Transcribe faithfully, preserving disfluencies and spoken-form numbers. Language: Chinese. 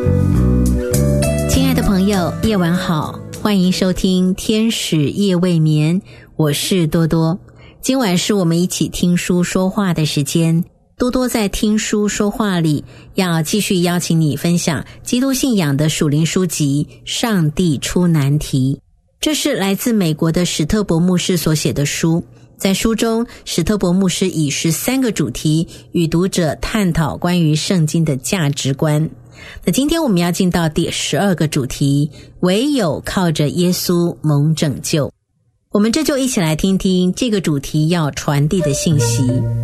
亲爱的朋友，夜晚好，欢迎收听天使夜未眠，我是多多。今晚是我们一起听书说话的时间，多多在听书说话里要继续邀请你分享基督信仰的属灵书籍《上帝出难题》。这是来自美国的史特伯牧师所写的书，在书中史特伯牧师以十三个主题与读者探讨关于圣经的价值观。那今天我们要进到第十二个主题，唯有靠着耶稣蒙拯救。我们这就一起来听听这个主题要传递的信息。